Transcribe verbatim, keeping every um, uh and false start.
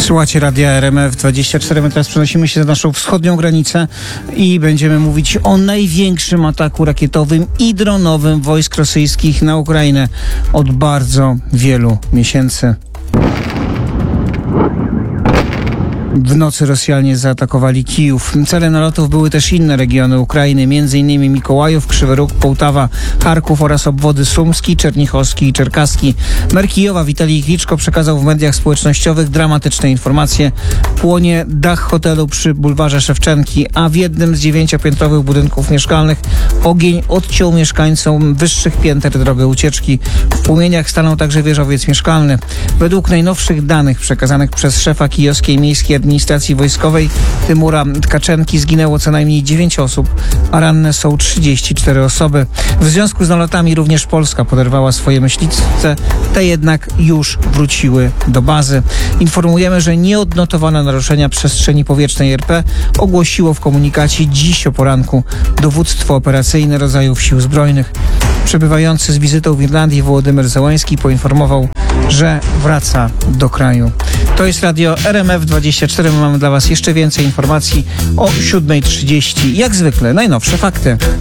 Słuchacie Radia R M F dwadzieścia cztery. My teraz przenosimy się za naszą wschodnią granicę i będziemy mówić o największym ataku rakietowym i dronowym wojsk rosyjskich na Ukrainę od bardzo wielu miesięcy. W nocy Rosjanie zaatakowali Kijów. Celem nalotów były też inne regiony Ukrainy, m.in. Mikołajów, Krzywy Róg, Połtawa, Charków oraz obwody Sumski, Czernichowski i Czerkaski. Mer Kijowa Witalij Kliczko przekazał w mediach społecznościowych dramatyczne informacje. Płonie dach hotelu przy bulwarze Szewczenki, a w jednym z dziewięciopiętrowych budynków mieszkalnych ogień odciął mieszkańcom wyższych pięter drogę ucieczki. W płomieniach stanął także wieżowiec mieszkalny. Według najnowszych danych przekazanych przez szefa kijowskiej miejskiej administracji wojskowej Tymura Tkaczenki zginęło co najmniej dziewięć osób, a ranne są trzydzieści cztery osoby. W związku z nalotami również Polska poderwała swoje myśliwce, te jednak już wróciły do bazy. Informujemy, że nie odnotowano naruszenia przestrzeni powietrznej R P, ogłosiło w komunikacie dziś o poranku Dowództwo Operacyjne Rodzajów Sił Zbrojnych. Przebywający z wizytą w Irlandii Wołodymyr Zełański poinformował, że wraca do kraju. To jest Radio R M F dwadzieścia cztery. My mamy dla Was jeszcze więcej informacji o siódma trzydzieści. Jak zwykle najnowsze fakty.